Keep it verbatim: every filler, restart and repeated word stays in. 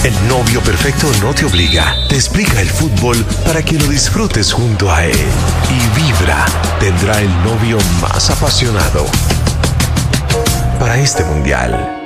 El novio perfecto no te obliga, te explica el fútbol para que lo disfrutes junto a él. Y Vibra tendrá el novio más apasionado para este mundial.